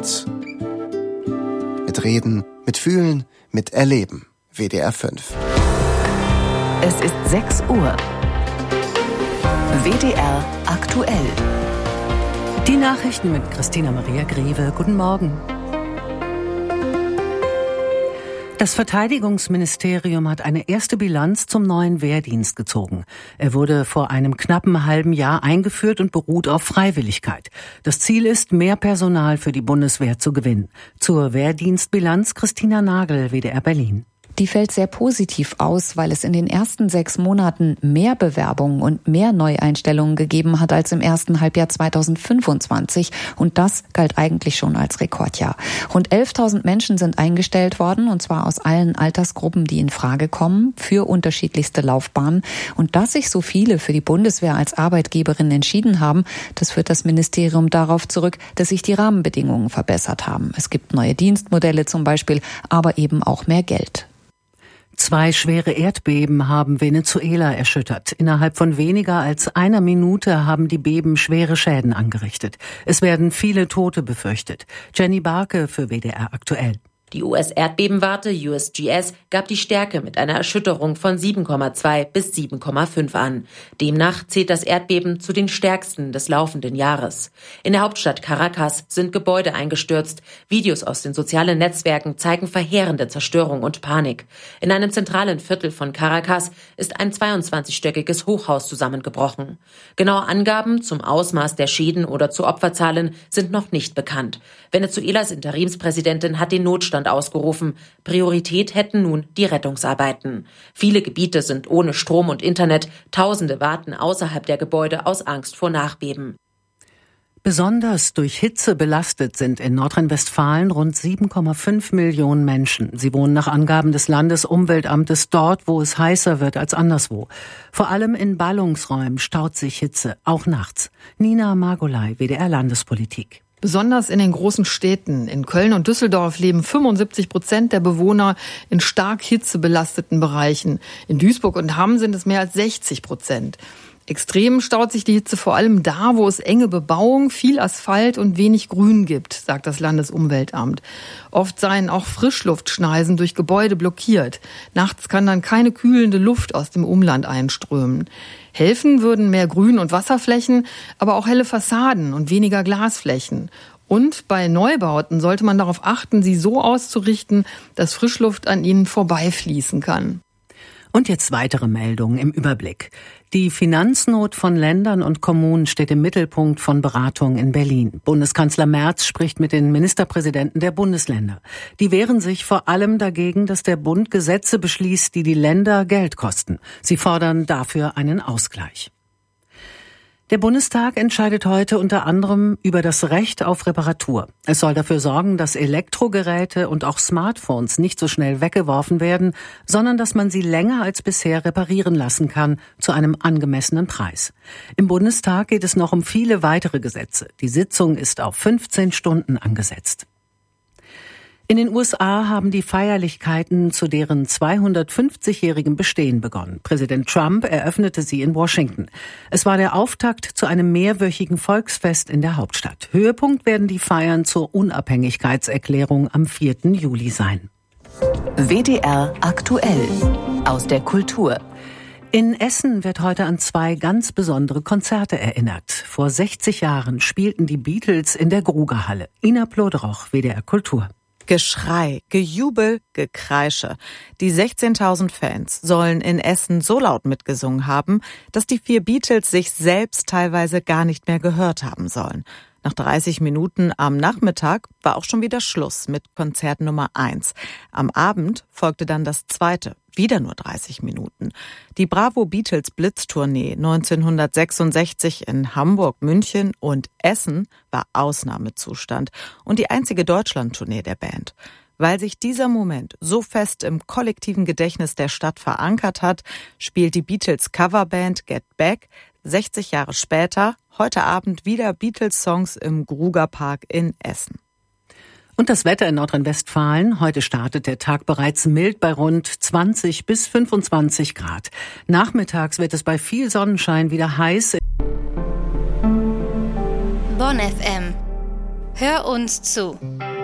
uns. Mit Reden, mit Fühlen, mit Erleben. WDR 5. Es ist 6 Uhr. WDR aktuell. Die Nachrichten mit Christina Maria Greve. Guten Morgen. Das Verteidigungsministerium hat eine erste Bilanz zum neuen Wehrdienst gezogen. Er wurde vor einem knappen halben Jahr eingeführt und beruht auf Freiwilligkeit. Das Ziel ist, mehr Personal für die Bundeswehr zu gewinnen. Zur Wehrdienstbilanz Christina Nagel, WDR Berlin. Die fällt sehr positiv aus, weil es in den ersten 6 Monaten mehr Bewerbungen und mehr Neueinstellungen gegeben hat als im ersten Halbjahr 2025. Und das galt eigentlich schon als Rekordjahr. Rund 11.000 Menschen sind eingestellt worden, und zwar aus allen Altersgruppen, die in Frage kommen, für unterschiedlichste Laufbahnen. Und dass sich so viele für die Bundeswehr als Arbeitgeberin entschieden haben, das führt das Ministerium darauf zurück, dass sich die Rahmenbedingungen verbessert haben. Es gibt neue Dienstmodelle zum Beispiel, aber eben auch mehr Geld. 2 schwere Erdbeben haben Venezuela erschüttert. Innerhalb von weniger als einer Minute haben die Beben schwere Schäden angerichtet. Es werden viele Tote befürchtet. Jenny Barke für WDR aktuell. Die US-Erdbebenwarte USGS gab die Stärke mit einer Erschütterung von 7,2 bis 7,5 an. Demnach zählt das Erdbeben zu den stärksten des laufenden Jahres. In der Hauptstadt Caracas sind Gebäude eingestürzt. Videos aus den sozialen Netzwerken zeigen verheerende Zerstörung und Panik. In einem zentralen Viertel von Caracas ist ein 22-stöckiges Hochhaus zusammengebrochen. Genaue Angaben zum Ausmaß der Schäden oder zu Opferzahlen sind noch nicht bekannt. Venezuelas Interimspräsidentin hat den Notstand ausgerufen. Priorität hätten nun die Rettungsarbeiten. Viele Gebiete sind ohne Strom und Internet. Tausende warten außerhalb der Gebäude aus Angst vor Nachbeben. Besonders durch Hitze belastet sind in Nordrhein-Westfalen rund 7,5 Millionen Menschen. Sie wohnen nach Angaben des Landesumweltamtes dort, wo es heißer wird als anderswo. Vor allem in Ballungsräumen staut sich Hitze, auch nachts. Nina Margolay, WDR Landespolitik. Besonders in den großen Städten. In Köln und Düsseldorf leben 75% der Bewohner in stark hitzebelasteten Bereichen. In Duisburg und Hamm sind es mehr als 60%. Extrem staut sich die Hitze vor allem da, wo es enge Bebauung, viel Asphalt und wenig Grün gibt, sagt das Landesumweltamt. Oft seien auch Frischluftschneisen durch Gebäude blockiert. Nachts kann dann keine kühlende Luft aus dem Umland einströmen. Helfen würden mehr Grün- und Wasserflächen, aber auch helle Fassaden und weniger Glasflächen. Und bei Neubauten sollte man darauf achten, sie so auszurichten, dass Frischluft an ihnen vorbeifließen kann. Und jetzt weitere Meldungen im Überblick. Die Finanznot von Ländern und Kommunen steht im Mittelpunkt von Beratungen in Berlin. Bundeskanzler Merz spricht mit den Ministerpräsidenten der Bundesländer. Die wehren sich vor allem dagegen, dass der Bund Gesetze beschließt, die die Länder Geld kosten. Sie fordern dafür einen Ausgleich. Der Bundestag entscheidet heute unter anderem über das Recht auf Reparatur. Es soll dafür sorgen, dass Elektrogeräte und auch Smartphones nicht so schnell weggeworfen werden, sondern dass man sie länger als bisher reparieren lassen kann, zu einem angemessenen Preis. Im Bundestag geht es noch um viele weitere Gesetze. Die Sitzung ist auf 15 Stunden angesetzt. In den USA haben die Feierlichkeiten zu deren 250-jährigen Bestehen begonnen. Präsident Trump eröffnete sie in Washington. Es war der Auftakt zu einem mehrwöchigen Volksfest in der Hauptstadt. Höhepunkt werden die Feiern zur Unabhängigkeitserklärung am 4. Juli sein. WDR aktuell aus der Kultur. In Essen wird heute an 2 ganz besondere Konzerte erinnert. Vor 60 Jahren spielten die Beatles in der Grugerhalle. Ina Ploderoch, WDR Kultur. Geschrei, Gejubel, Gekreische. Die 16.000 Fans sollen in Essen so laut mitgesungen haben, dass die 4 Beatles sich selbst teilweise gar nicht mehr gehört haben sollen. Nach 30 Minuten am Nachmittag war auch schon wieder Schluss mit Konzert Nummer 1. Am Abend folgte dann das zweite, wieder nur 30 Minuten. Die Bravo Beatles Blitztournee 1966 in Hamburg, München und Essen war Ausnahmezustand und die einzige Deutschland-Tournee der Band. Weil sich dieser Moment so fest im kollektiven Gedächtnis der Stadt verankert hat, spielt die Beatles Coverband Get Back 60 Jahre später heute Abend wieder Beatles-Songs im Grugerpark in Essen. Und das Wetter in Nordrhein-Westfalen. Heute startet der Tag bereits mild bei rund 20 bis 25 Grad. Nachmittags wird es bei viel Sonnenschein wieder heiß. Bonn FM. Hör uns zu.